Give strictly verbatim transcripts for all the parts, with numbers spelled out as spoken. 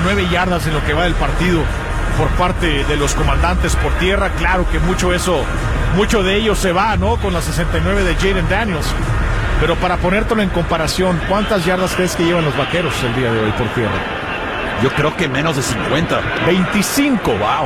nueve yardas en lo que va del partido por parte de los comandantes por tierra. Claro que mucho eso, mucho de ello se va, ¿no? Con la sesenta y nueve de Jaden Daniels. Pero para ponértelo en comparación, ¿cuántas yardas crees que llevan los vaqueros el día de hoy por tierra? Yo creo que menos de cincuenta. veinticinco, wow.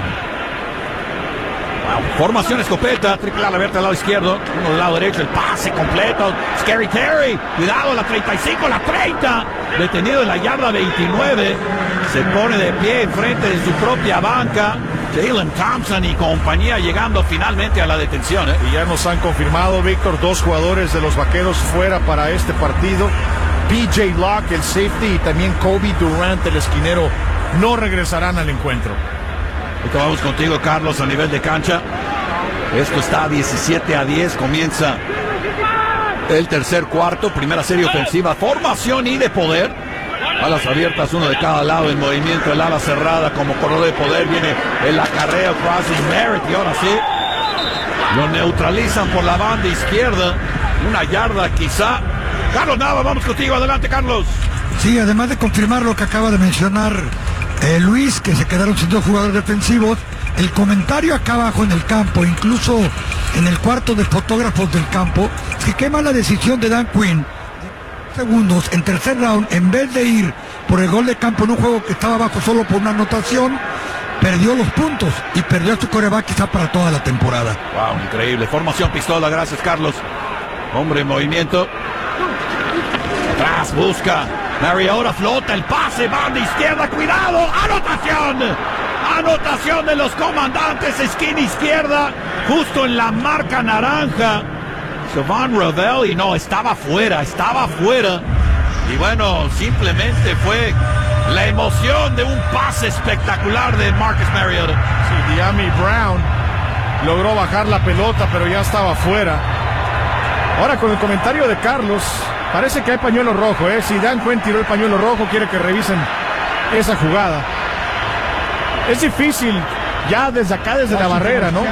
Wow. Formación escopeta, triple ala abierta al lado izquierdo, uno del lado derecho, el pase completo. Scary Terry, cuidado, la treinta y cinco, la treinta. Detenido en la yarda veintinueve. Se pone de pie enfrente de su propia banca. Jalen Thompson y compañía llegando finalmente a la detención. ¿eh? Y ya nos han confirmado, Víctor, dos jugadores de los vaqueros fuera para este partido. P J Locke, el safety, y también Kobe Durant, el esquinero, no regresarán al encuentro. Ahorita vamos contigo, Carlos, a nivel de cancha. Esto está diecisiete a diez, comienza el tercer cuarto, primera serie ofensiva, formación y de poder. Alas abiertas, uno de cada lado en movimiento, el ala cerrada como corredor de poder, viene el acarreo, crossing Merritt, y ahora sí, lo neutralizan por la banda izquierda, una yarda quizá. Carlos Nava, vamos contigo, adelante, Carlos. Sí, además de confirmar lo que acaba de mencionar eh, Luis, que se quedaron sin dos jugadores defensivos, el comentario acá abajo en el campo, incluso en el cuarto de fotógrafos del campo, que quema la decisión de Dan Quinn. Segundos en tercer round, en vez de ir por el gol de campo en un juego que estaba abajo solo por una anotación, perdió los puntos y perdió a su quarterback quizá para toda la temporada. Wow, increíble. Formación pistola, gracias, Carlos. Hombre en movimiento. Atrás, busca. Mariota flota el pase, banda izquierda, cuidado, anotación. Anotación de los comandantes, esquina izquierda, justo en la marca naranja. Siobhan Ravel, y no, estaba fuera, estaba fuera. Y bueno, simplemente fue la emoción de un pase espectacular de Marcus Mariota. Sí, Dyami Brown logró bajar la pelota, pero ya estaba fuera. Ahora con el comentario de Carlos, parece que hay pañuelo rojo, ¿eh? Si Dan Quinn tiró el pañuelo rojo, quiere que revisen esa jugada. Es difícil ya desde acá, desde la barrera, ¿no?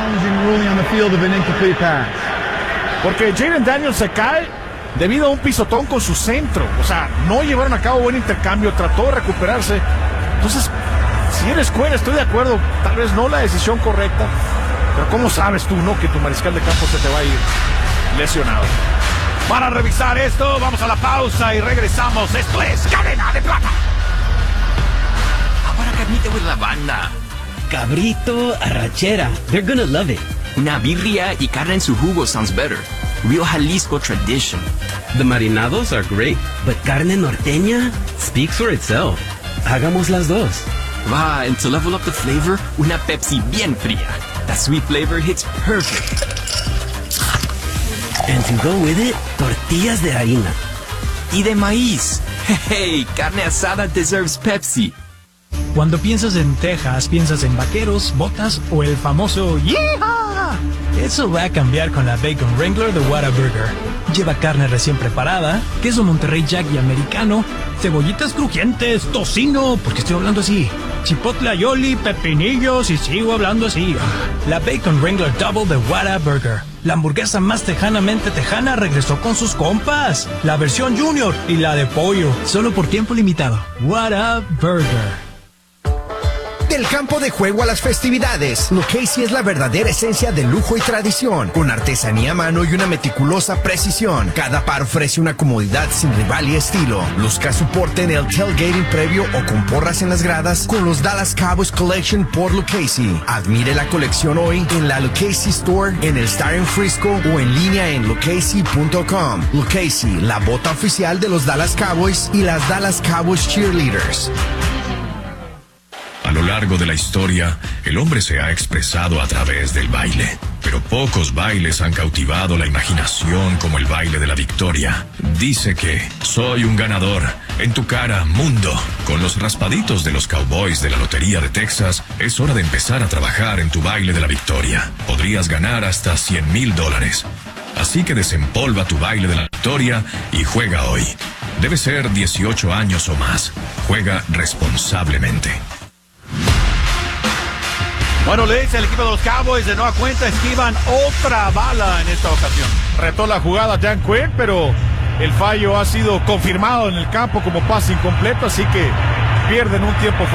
Porque Jaden Daniels se cae debido a un pisotón con su centro. O sea, no llevaron a cabo buen intercambio, trató de recuperarse. Entonces, si eres Quinn, estoy de acuerdo, tal vez no la decisión correcta, pero ¿cómo sabes tú, no, que tu mariscal de campo se te va a ir lesionado? Para revisar esto, vamos a la pausa y regresamos. Esto es Cadena de Plata. Ahora carnita with la banda. Cabrito, arrachera. They're gonna love it. Una birria y carne en su jugo sounds better. Real Jalisco tradition. The marinados are great, but carne norteña speaks for itself. Hagamos las dos. Va, and to level up the flavor, una Pepsi bien fría. That sweet flavor hits perfect. And to go with it, tortillas de harina. Y de maíz. Hey, carne asada deserves Pepsi. Cuando piensas en Texas, piensas en vaqueros, botas o el famoso ¡Yeehaw! Eso va a cambiar con la Bacon Wrangler de Whataburger. Lleva carne recién preparada, queso Monterrey Jack y americano, cebollitas crujientes, tocino, porque estoy hablando así, chipotle aioli, pepinillos y sigo hablando así. La Bacon Wrangler Double de Whataburger. La hamburguesa más tejanamente tejana regresó con sus compas. La versión Junior y la de pollo, solo por tiempo limitado. Whataburger. Del campo de juego a las festividades, Lucchese es la verdadera esencia de lujo y tradición, con artesanía a mano y una meticulosa precisión. Cada par ofrece una comodidad sin rival y estilo. Luzca su porte en el tailgating previo o con porras en las gradas con los Dallas Cowboys Collection por Lucchese. Admire la colección hoy en la Lucchese Store, en el Star en Frisco o en línea en lucchese punto com. Lucchese, la bota oficial de los Dallas Cowboys y las Dallas Cowboys Cheerleaders. A lo largo de la historia, el hombre se ha expresado a través del baile, pero pocos bailes han cautivado la imaginación como el baile de la victoria. Dice que soy un ganador, en tu cara, mundo. Con los raspaditos de los Cowboys de la Lotería de Texas, es hora de empezar a trabajar en tu baile de la victoria. Podrías ganar hasta cien mil dólares. Así que desempolva tu baile de la victoria y juega hoy. Debe ser dieciocho años o más. Juega responsablemente. Bueno, le dice el equipo de los Cowboys de nueva cuenta, esquivan otra bala en esta ocasión. Retó la jugada Dan Quinn, pero el fallo ha sido confirmado en el campo como pase incompleto, así que pierden un tiempo.